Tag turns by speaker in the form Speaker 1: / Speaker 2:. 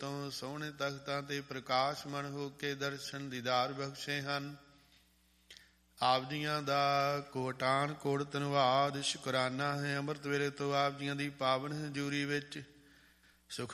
Speaker 1: ਤੋਂ ਸੋਹਣੇ ਤਖਤਾਂ ਤੇ ਪ੍ਰਕਾਸ਼ਮਨ ਹੋ ਕੇ ਦਰਸ਼ਨ ਦੀਦਾਰ ਬਖਸ਼ੇ ਹਨ। ਆਪ ਜੀਆਂ ਦਾ ਕੋਟਾਨ ਕੋਟ ਧੰਨਵਾਦ ਸ਼ੁਕਰਾਨਾ ਹੈ। ਅੰਮ੍ਰਿਤ ਵੇਲੇ ਤੋਂ ਆਪ ਜੀਆਂ ਦੀ ਪਾਵਨ ਹਜ਼ੂਰੀ ਵਿੱਚ